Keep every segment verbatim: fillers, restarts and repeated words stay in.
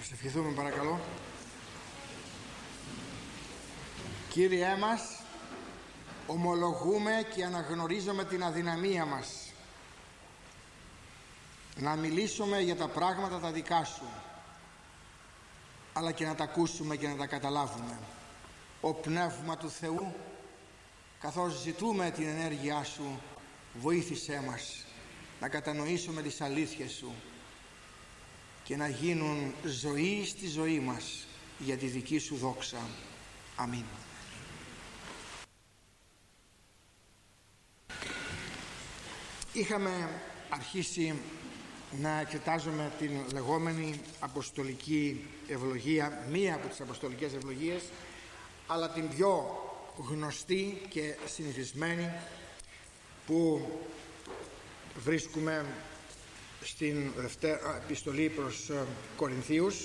Ας ευχηθούμε παρακαλώ. Κύριέ μας, ομολογούμε και αναγνωρίζουμε την αδυναμία μας να μιλήσουμε για τα πράγματα τα δικά Σου, αλλά και να τα ακούσουμε και να τα καταλάβουμε. Ο Πνεύμα του Θεού, καθώς ζητούμε την ενέργειά Σου, βοήθησέ μας να κατανοήσουμε τις αλήθειες Σου και να γίνουν ζωή στη ζωή μας για τη δική Σου δόξα. Αμήν. Είχαμε αρχίσει να εξετάζουμε την λεγόμενη αποστολική ευλογία, μία από τις αποστολικές ευλογίες, αλλά την πιο γνωστή και συνηθισμένη που βρίσκουμε στην δευτέρα επιστολή προς Κορινθίους,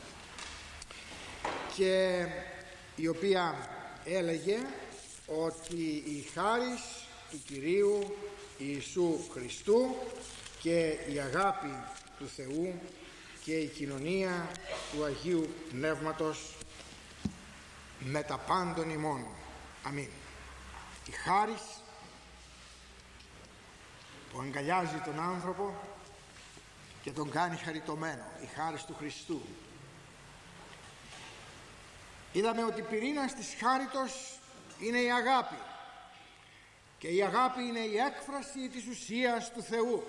και η οποία έλεγε ότι η χάρις του Κυρίου Ιησού Χριστού και η αγάπη του Θεού και η κοινωνία του Αγίου Πνεύματος με τα πάντων ημών. Αμήν. Η χάρις που αγκαλιάζει τον άνθρωπο και τον κάνει χαριτωμένο, η χάρις του Χριστού. Είδαμε ότι πυρήνας της χάριτος είναι η αγάπη, και η αγάπη είναι η έκφραση της ουσίας του Θεού.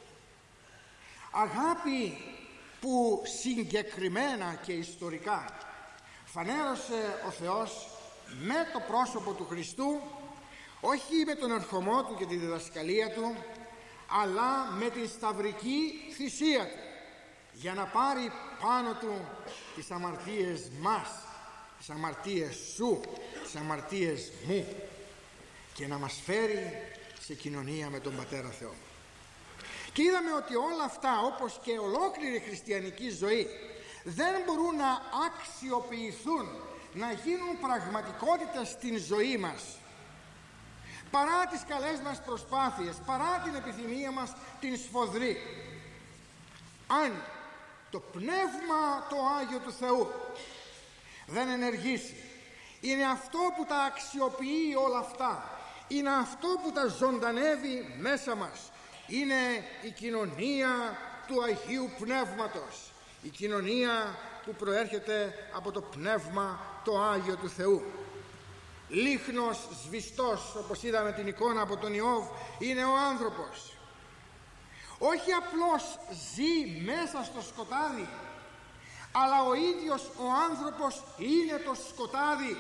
Αγάπη που συγκεκριμένα και ιστορικά φανέρωσε ο Θεός με το πρόσωπο του Χριστού, όχι με τον ερχομό Του και τη διδασκαλία Του, αλλά με την σταυρική θυσία Του, για να πάρει πάνω Του τις αμαρτίες μας, τις αμαρτίες σου, τις αμαρτίες μου, και να μας φέρει σε κοινωνία με τον Πατέρα Θεό. Και είδαμε ότι όλα αυτά, όπως και ολόκληρη χριστιανική ζωή, δεν μπορούν να αξιοποιηθούν, να γίνουν πραγματικότητα στην ζωή μας, παρά τις καλές μας προσπάθειες, παρά την επιθυμία μας την σφοδρή, αν το Πνεύμα το Άγιο του Θεού δεν ενεργήσει. Είναι αυτό που τα αξιοποιεί όλα αυτά, είναι αυτό που τα ζωντανεύει μέσα μας. Είναι η κοινωνία του Αγίου Πνεύματος, η κοινωνία που προέρχεται από το Πνεύμα το Άγιο του Θεού. Λίχνος σβηστός, όπως είδαμε την εικόνα από τον Ιώβ, είναι ο άνθρωπος. Όχι απλώς ζει μέσα στο σκοτάδι, αλλά ο ίδιος ο άνθρωπος είναι το σκοτάδι,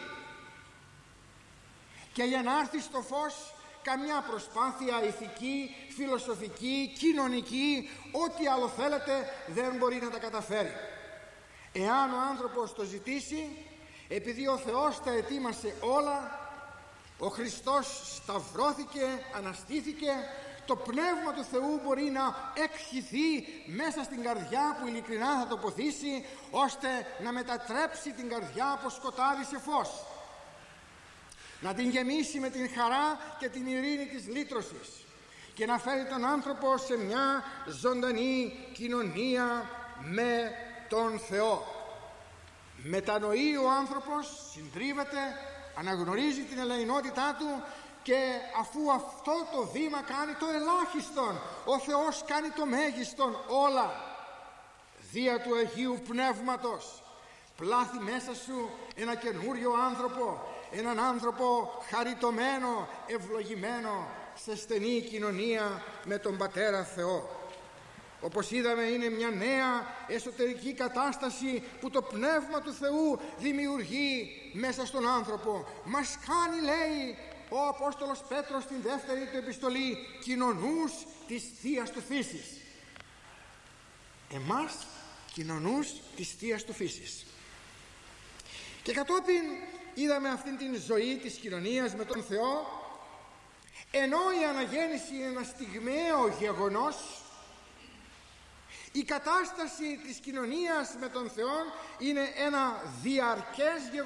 και για να έρθει στο φως καμιά προσπάθεια ηθική, φιλοσοφική, κοινωνική, ό,τι άλλο θέλετε, δεν μπορεί να τα καταφέρει. Εάν ο άνθρωπος το ζητήσει, επειδή ο Θεός τα ετοίμασε όλα, ο Χριστός σταυρώθηκε, αναστήθηκε, το Πνεύμα του Θεού μπορεί να εκχυθεί μέσα στην καρδιά που ειλικρινά θα το ποθήσει, ώστε να μετατρέψει την καρδιά από σκοτάδι σε φως, να την γεμίσει με την χαρά και την ειρήνη της λύτρωσης, και να φέρει τον άνθρωπο σε μια ζωντανή κοινωνία με τον Θεό. Μετανοεί ο άνθρωπος, συντρίβεται, αναγνωρίζει την ελεηνότητά του, και αφού αυτό το βήμα κάνει το ελάχιστον, ο Θεός κάνει το μέγιστον. Όλα δια του Αγίου Πνεύματος πλάθει μέσα σου ένα καινούριο άνθρωπο, έναν άνθρωπο χαριτωμένο, ευλογημένο, σε στενή κοινωνία με τον Πατέρα Θεό. Όπως είδαμε, είναι μια νέα εσωτερική κατάσταση που το Πνεύμα του Θεού δημιουργεί μέσα στον άνθρωπο. Μας κάνει, λέει ο Απόστολος Πέτρος στην δεύτερη του επιστολή, κοινωνούς της Θείας του Φύσης. Εμάς κοινωνούς της Θείας του Φύσης. Και κατόπιν είδαμε αυτήν την ζωή της κοινωνίας με τον Θεό. Ενώ η αναγέννηση είναι ένα στιγμαίο γεγονός, η κατάσταση της κοινωνίας με τον Θεό είναι ένα διαρκές γεγονός.